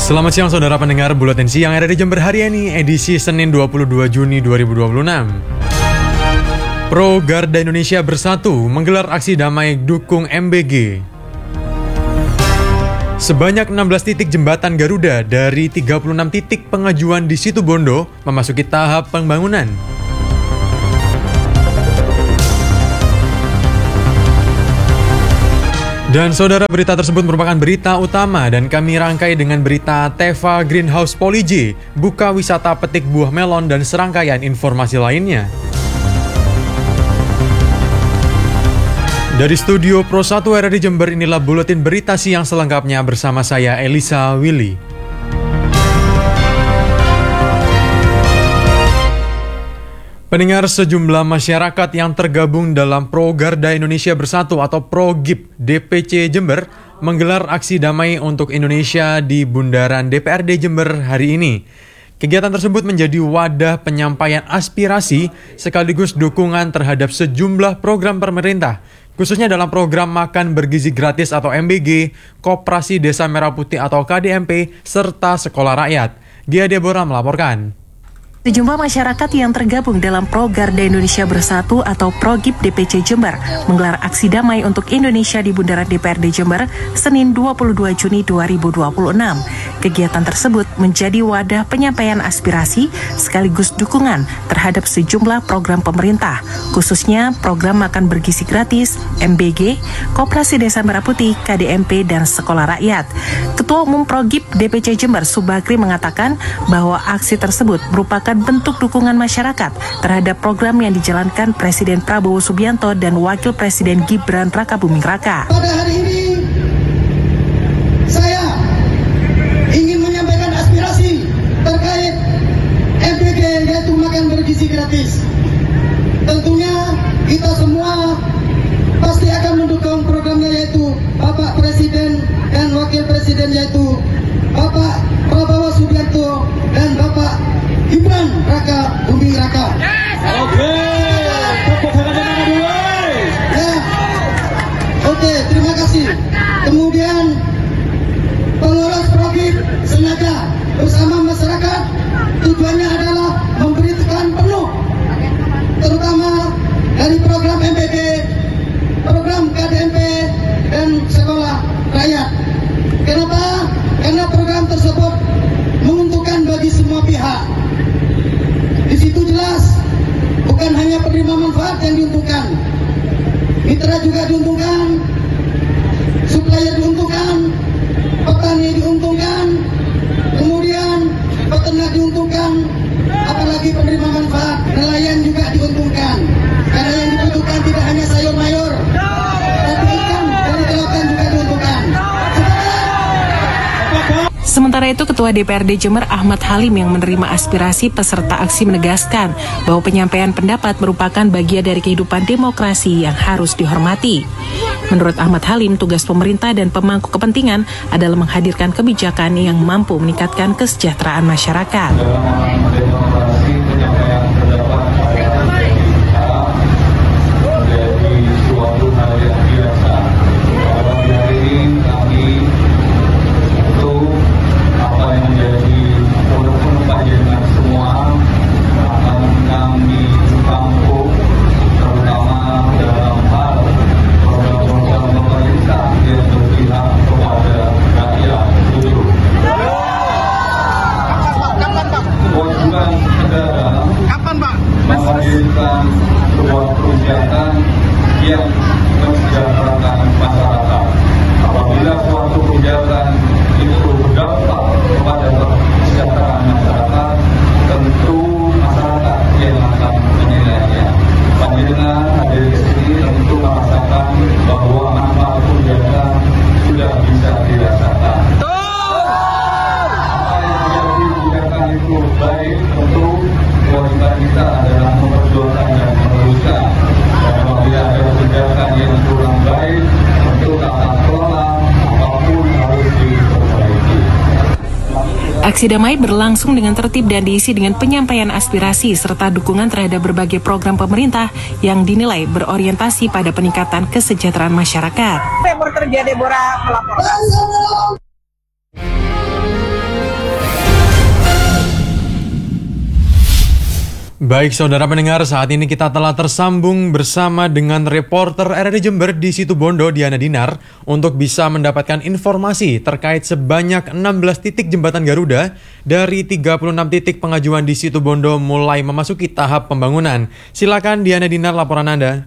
Selamat siang saudara pendengar Buletin Siang ada di Jember hari ini, edisi Senin 22 Juni 2026. Pro Garda Indonesia Bersatu menggelar aksi damai dukung MBG. Sebanyak 16 titik jembatan Garuda dari 36 titik pengajuan di Situbondo memasuki tahap pembangunan. Dan saudara, berita tersebut merupakan berita utama dan kami rangkai dengan berita Teva Greenhouse Poliji, buka wisata petik buah melon dan serangkaian informasi lainnya. Dari studio Pro 1 RRI Jember, inilah buletin berita siang selengkapnya bersama saya Elisa Willy. Pendengar, sejumlah masyarakat yang tergabung dalam Pro Garda Indonesia Bersatu atau ProGIP DPC Jember menggelar aksi damai untuk Indonesia di Bundaran DPRD Jember hari ini. Kegiatan tersebut menjadi wadah penyampaian aspirasi sekaligus dukungan terhadap sejumlah program pemerintah, khususnya dalam program Makan Bergizi Gratis atau MBG, Koperasi Desa Merah Putih atau KDMP, serta Sekolah Rakyat. Gia Deborah melaporkan. Sejumlah masyarakat yang tergabung dalam Pro Garda Indonesia Bersatu atau ProGIP DPC Jember menggelar aksi damai untuk Indonesia di Bundaran DPRD Jember Senin 22 Juni 2026. Kegiatan tersebut menjadi wadah penyampaian aspirasi sekaligus dukungan terhadap sejumlah program pemerintah, khususnya program Makan Bergizi Gratis, MBG, Koperasi Desa Merah Putih, KDMP, dan Sekolah Rakyat. Ketua Umum ProGIP DPC Jember Subakri mengatakan bahwa aksi tersebut merupakan bentuk dukungan masyarakat terhadap program yang dijalankan Presiden Prabowo Subianto dan Wakil Presiden Gibran Rakabuming Raka. Pada hari ini, saya ingin menyampaikan aspirasi terkait MBG, yaitu Makan Bergizi Gratis. Tentunya kita semua pasti akan mendukung programnya, yaitu Bapak Presiden dan Wakil Presiden, yaitu Bapak Prabowo Subianto dan Bapak Gibran Rakabuming Raka. Oke, terima kasih. Kemudian pengurus ProGIP sengaja bersama masyarakat tujuannya adalah memberi tekan penuh, terutama dari program MBG, program KDMP, dan Sekolah Rakyat. Kenapa? Karena program tersebut menguntungkan bagi semua pihak. Di situ jelas bukan hanya penerima manfaat yang diuntungkan, mitra juga diuntungkan, supplier diuntungkan, petani diuntungkan, kemudian peternak diuntungkan, apalagi penerima manfaat nelayan juga diuntungkan. Karena yang dibutuhkan tidak hanya sayur mayur, tapi ikan dari kelautan juga diuntungkan. Sementara itu, Ketua DPRD Jember Ahmad Halim yang menerima aspirasi peserta aksi menegaskan bahwa penyampaian pendapat merupakan bagian dari kehidupan demokrasi yang harus dihormati. Menurut Ahmad Halim, tugas pemerintah dan pemangku kepentingan adalah menghadirkan kebijakan yang mampu meningkatkan kesejahteraan masyarakat. Menghadirkan sebuah kebijakan yang mensejahterakan masyarakat. Apabila suatu kebijakan itu berdampak kepada kesejahteraan masyarakat, tentu masyarakat yang akan menilainya. Panjenengan hadir di sini tentu merasakan bahwa manfaat kebijakan sudah bisa dirasakan. Apa yang menjadi kebijakan itu baik, tentu kewajiban kita adalah memperjuangkan dan meneruskan. Dan apabila ada kebijakan yang kurang baik, tentu tata kelola apapun harus diperbaiki. Aksi damai berlangsung dengan tertib dan diisi dengan penyampaian aspirasi serta dukungan terhadap berbagai program pemerintah yang dinilai berorientasi pada peningkatan kesejahteraan masyarakat. Reporter Gia Deborah melaporkan. Baik saudara pendengar, saat ini kita telah tersambung bersama dengan reporter RRI Jember di Situbondo, Diana Dinar, untuk bisa mendapatkan informasi terkait sebanyak 16 titik jembatan Garuda dari 36 titik pengajuan di Situbondo mulai memasuki tahap pembangunan. Silakan Diana Dinar, laporan Anda.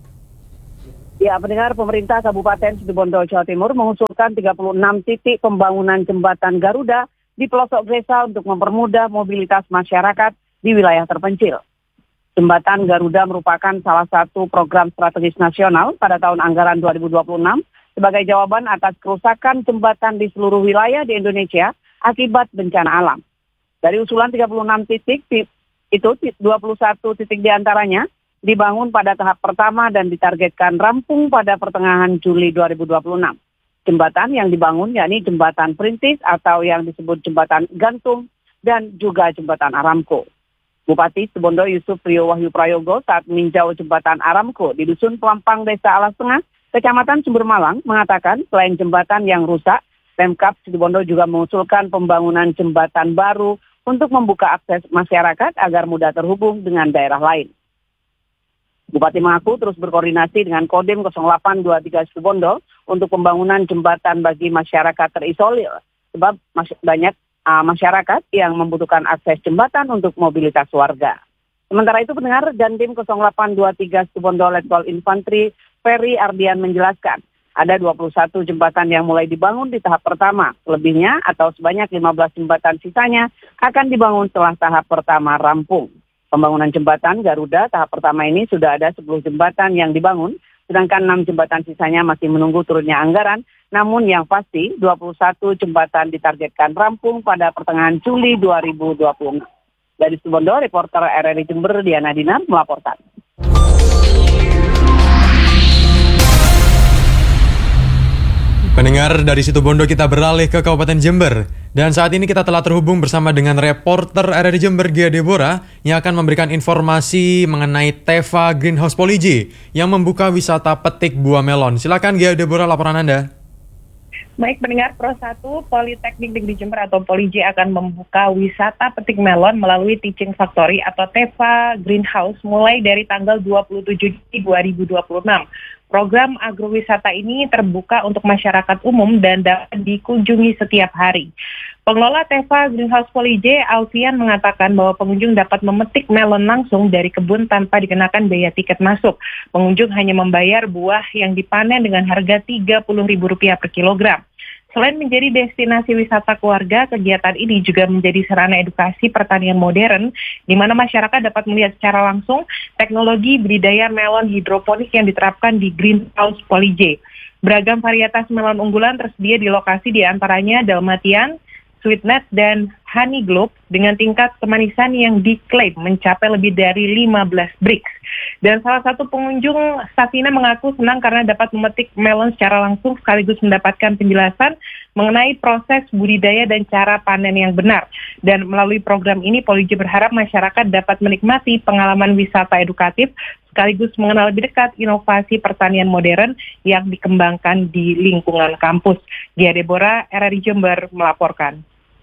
Ya, pendengar, pemerintah Kabupaten Situbondo, Jawa Timur mengusulkan 36 titik pembangunan jembatan Garuda di pelosok desa untuk mempermudah mobilitas masyarakat di wilayah terpencil. Jembatan Garuda merupakan salah satu program strategis nasional pada tahun anggaran 2026 sebagai jawaban atas kerusakan jembatan di seluruh wilayah di Indonesia akibat bencana alam. Dari usulan 36 titik, itu 21 titik diantaranya dibangun pada tahap pertama dan ditargetkan rampung pada pertengahan Juli 2026. Jembatan yang dibangun yakni Jembatan Perintis atau yang disebut Jembatan Gantung dan juga Jembatan Aramco. Bupati Situbondo Yusuf Rio Wahyu Prayogo saat meninjau Jembatan Aramco di Dusun Pelampang, Desa Alas Tengah, Kecamatan Sumber Malang, mengatakan selain jembatan yang rusak, Pemkab Situbondo juga mengusulkan pembangunan jembatan baru untuk membuka akses masyarakat agar mudah terhubung dengan daerah lain. Bupati mengaku terus berkoordinasi dengan Kodim 0823 Situbondo untuk pembangunan jembatan bagi masyarakat terisolir, sebab banyak masyarakat yang membutuhkan akses jembatan untuk mobilitas warga. Sementara itu pendengar, Dandim 0823 Situbondo Letkol Infantri Ferry Ardian menjelaskan, ada 21 jembatan yang mulai dibangun di tahap pertama. Selebihnya atau sebanyak 15 jembatan sisanya akan dibangun setelah tahap pertama rampung. Pembangunan jembatan Garuda tahap pertama ini sudah ada 10 jembatan yang dibangun, sedangkan 6 jembatan sisanya masih menunggu turunnya anggaran. Namun yang pasti 21 jembatan ditargetkan rampung pada pertengahan Juli 2026. Dari Situbondo, reporter RRI Jember Diana Dinar melaporkan. Pendengar, dari Situbondo kita beralih ke Kabupaten Jember. Dan saat ini kita telah terhubung bersama dengan reporter RRI Jember Gia Deborah yang akan memberikan informasi mengenai Teva Greenhouse Polije yang membuka wisata petik buah melon. Silakan Gia Deborah, laporan Anda. Baik pendengar, Pro 1 Politeknik Negeri Jember atau Polije akan membuka wisata petik melon melalui Teaching Factory atau Teva Greenhouse mulai dari tanggal 27 Juli 2026. Program agrowisata ini terbuka untuk masyarakat umum dan dapat dikunjungi setiap hari. Pengelola Teva Greenhouse Polije, Alfian, mengatakan bahwa pengunjung dapat memetik melon langsung dari kebun tanpa dikenakan biaya tiket masuk. Pengunjung hanya membayar buah yang dipanen dengan harga Rp30.000 per kilogram. Selain menjadi destinasi wisata keluarga, kegiatan ini juga menjadi sarana edukasi pertanian modern, di mana masyarakat dapat melihat secara langsung teknologi budidaya melon hidroponik yang diterapkan di Greenhouse Polije. Beragam varietas melon unggulan tersedia di lokasi, di antaranya Dalmatian, Sweetnet, dan Honey Globe dengan tingkat kemanisan yang diklaim mencapai lebih dari 15 brix. Dan salah satu pengunjung, Safina, mengaku senang karena dapat memetik melon secara langsung sekaligus mendapatkan penjelasan mengenai proses budidaya dan cara panen yang benar. Dan melalui program ini, Polije berharap masyarakat dapat menikmati pengalaman wisata edukatif sekaligus mengenal lebih dekat inovasi pertanian modern yang dikembangkan di lingkungan kampus. Gia Deborah, RRI Jember melaporkan.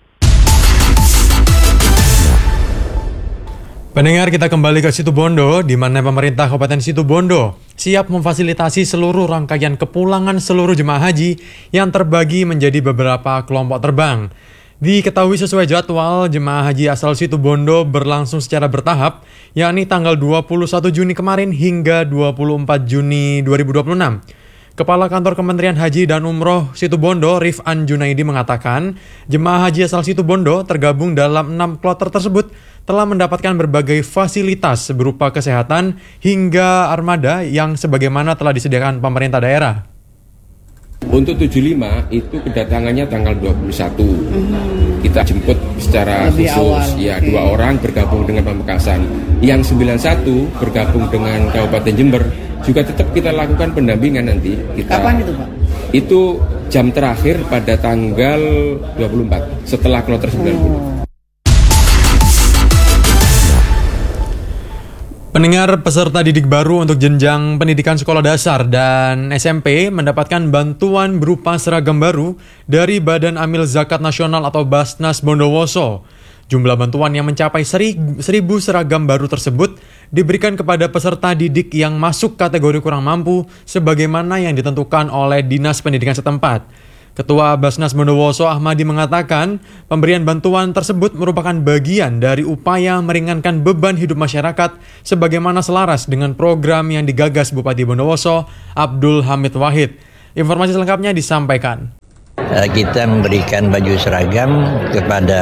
Pendengar, kita kembali ke Situbondo, di mana pemerintah Kabupaten Situbondo siap memfasilitasi seluruh rangkaian kepulangan seluruh jemaah haji yang terbagi menjadi beberapa kelompok terbang. Diketahui sesuai jadwal, jemaah haji asal Situbondo berlangsung secara bertahap, yakni tanggal 21 Juni kemarin hingga 24 Juni 2026. Kepala Kantor Kementerian Haji dan Umroh Situbondo, Rifan Junaidi, mengatakan jemaah haji asal Situbondo tergabung dalam 6 kloter tersebut telah mendapatkan berbagai fasilitas berupa kesehatan hingga armada yang sebagaimana telah disediakan pemerintah daerah. Untuk 75 itu kedatangannya tanggal 21. Kita jemput secara lebih khusus awal. Ya, Oke. 2 orang bergabung dengan Pamekasan. Yang 91 bergabung dengan Kabupaten Jember juga tetap kita lakukan pendampingan nanti. Kapan itu, Pak? Itu jam terakhir pada tanggal 24 setelah kloter 90. Pendengar, peserta didik baru untuk jenjang pendidikan sekolah dasar dan SMP mendapatkan bantuan berupa seragam baru dari Badan Amil Zakat Nasional atau Basnas Bondowoso. Jumlah bantuan yang mencapai 1.000 seragam baru tersebut diberikan kepada peserta didik yang masuk kategori kurang mampu sebagaimana yang ditentukan oleh Dinas Pendidikan setempat. Ketua Basnas Bondowoso Ahmadi mengatakan pemberian bantuan tersebut merupakan bagian dari upaya meringankan beban hidup masyarakat sebagaimana selaras dengan program yang digagas Bupati Bondowoso Abdul Hamid Wahid. Informasi selengkapnya disampaikan. Kita memberikan baju seragam kepada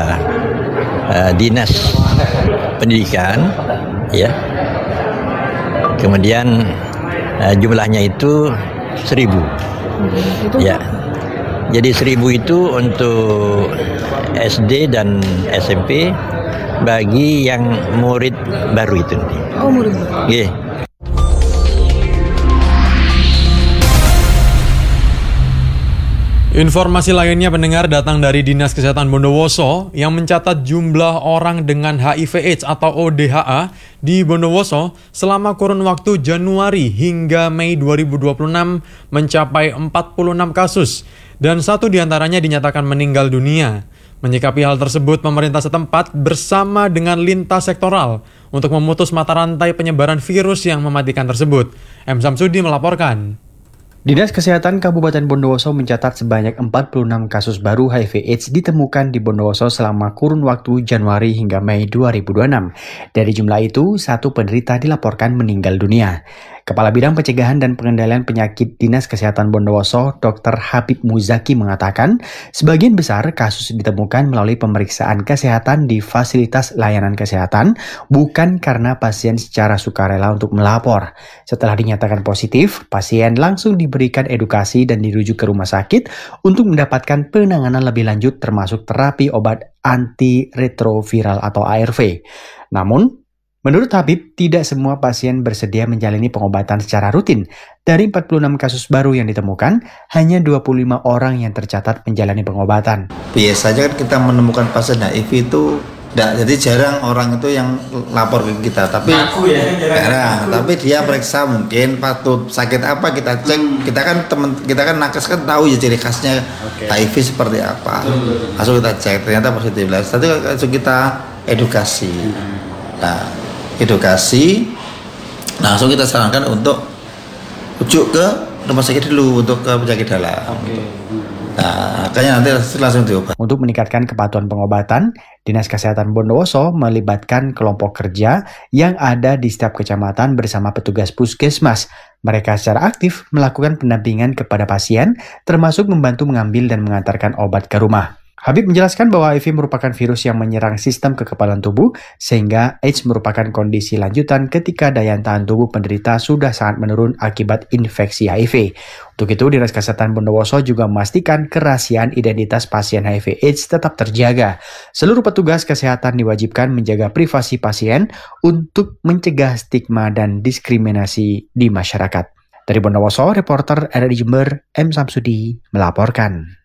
Dinas Pendidikan, ya. Kemudian jumlahnya itu 1.000, ya. Jadi 1.000 itu untuk SD dan SMP bagi yang murid baru itu. Oh, murid baru. Yeah. Informasi lainnya pendengar datang dari Dinas Kesehatan Bondowoso yang mencatat jumlah orang dengan HIV/AIDS atau ODHA di Bondowoso selama kurun waktu Januari hingga Mei 2026 mencapai 46 kasus dan 1 diantaranya dinyatakan meninggal dunia. Menyikapi hal tersebut, pemerintah setempat bersama dengan lintas sektoral untuk memutus mata rantai penyebaran virus yang mematikan tersebut. M. Samsudi melaporkan. Dinas Kesehatan Kabupaten Bondowoso mencatat sebanyak 46 kasus baru HIV/AIDS ditemukan di Bondowoso selama kurun waktu Januari hingga Mei 2026. Dari jumlah itu, 1 penderita dilaporkan meninggal dunia. Kepala Bidang Pencegahan dan Pengendalian Penyakit Dinas Kesehatan Bondowoso, Dr. Habib Muzaki mengatakan, sebagian besar kasus ditemukan melalui pemeriksaan kesehatan di fasilitas layanan kesehatan, bukan karena pasien secara sukarela untuk melapor. Setelah dinyatakan positif, pasien langsung diberikan edukasi dan dirujuk ke rumah sakit untuk mendapatkan penanganan lebih lanjut termasuk terapi obat antiretroviral atau ARV. Namun, menurut Habib, tidak semua pasien bersedia menjalani pengobatan secara rutin. Dari 46 kasus baru yang ditemukan, hanya 25 orang yang tercatat menjalani pengobatan. Biasanya kan kita menemukan pasien HIV itu jadi jarang orang itu yang lapor ke kita, tapi jarang. Tapi dia periksa mungkin patut sakit apa kita cek. Kita kan nakes kan tahu ya ciri khasnya HIV seperti apa. Langsung kita cek, ternyata positif. Tapi langsung kita edukasi. Langsung kita sarankan untuk rujuk ke rumah sakit dulu untuk ke penyakit dalam. Makanya nanti langsung diobat. Untuk meningkatkan kepatuhan pengobatan, Dinas Kesehatan Bondowoso melibatkan kelompok kerja yang ada di setiap kecamatan bersama petugas puskesmas. Mereka secara aktif melakukan pendampingan kepada pasien, termasuk membantu mengambil dan mengantarkan obat ke rumah. Habib menjelaskan bahwa HIV merupakan virus yang menyerang sistem kekebalan tubuh, sehingga AIDS merupakan kondisi lanjutan ketika daya tahan tubuh penderita sudah sangat menurun akibat infeksi HIV. Untuk itu, Dinas Kesehatan Bondowoso juga memastikan kerahasiaan identitas pasien HIV/AIDS tetap terjaga. Seluruh petugas kesehatan diwajibkan menjaga privasi pasien untuk mencegah stigma dan diskriminasi di masyarakat. Dari Bondowoso, reporter RRI Jember, M. Samsudi, melaporkan.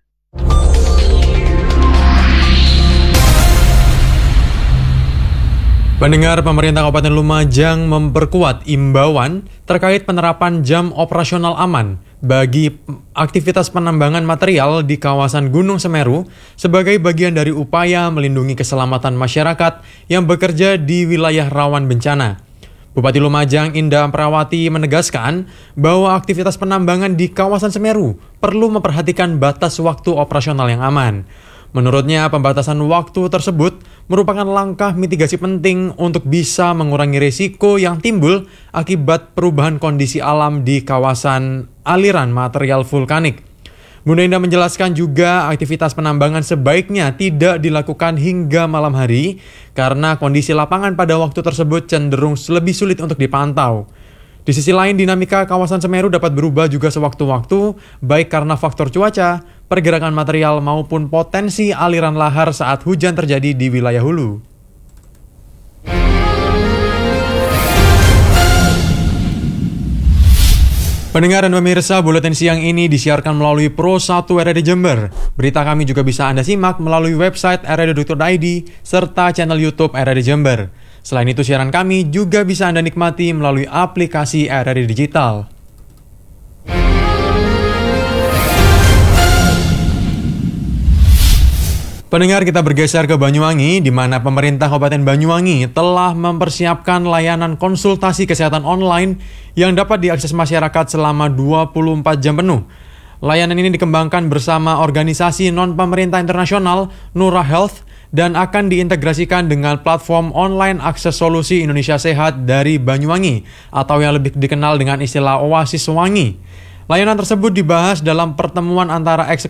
Pendengar, pemerintah Kabupaten Lumajang memperkuat imbauan terkait penerapan jam operasional aman bagi aktivitas penambangan material di kawasan Gunung Semeru sebagai bagian dari upaya melindungi keselamatan masyarakat yang bekerja di wilayah rawan bencana. Bupati Lumajang Indah Prawati menegaskan bahwa aktivitas penambangan di kawasan Semeru perlu memperhatikan batas waktu operasional yang aman. Menurutnya, pembatasan waktu tersebut merupakan langkah mitigasi penting untuk bisa mengurangi risiko yang timbul akibat perubahan kondisi alam di kawasan aliran material vulkanik. Bunda Indah menjelaskan juga aktivitas penambangan sebaiknya tidak dilakukan hingga malam hari karena kondisi lapangan pada waktu tersebut cenderung lebih sulit untuk dipantau. Di sisi lain, dinamika kawasan Semeru dapat berubah juga sewaktu-waktu, baik karena faktor cuaca, pergerakan material maupun potensi aliran lahar saat hujan terjadi di wilayah hulu. Pendengar dan pemirsa, buletin siang ini disiarkan melalui Pro 1 RRI Jember. Berita kami juga bisa Anda simak melalui website rri.id serta channel YouTube RRI Jember. Selain itu, siaran kami juga bisa Anda nikmati melalui aplikasi RRI Digital. Pendengar, kita bergeser ke Banyuwangi, di mana pemerintah Kabupaten Banyuwangi telah mempersiapkan layanan konsultasi kesehatan online yang dapat diakses masyarakat selama 24 jam penuh. Layanan ini dikembangkan bersama organisasi non-pemerintah internasional Nura Health dan akan diintegrasikan dengan platform online akses solusi Indonesia Sehat dari Banyuwangi atau yang lebih dikenal dengan istilah Oasis Wangi. Layanan tersebut dibahas dalam pertemuan antara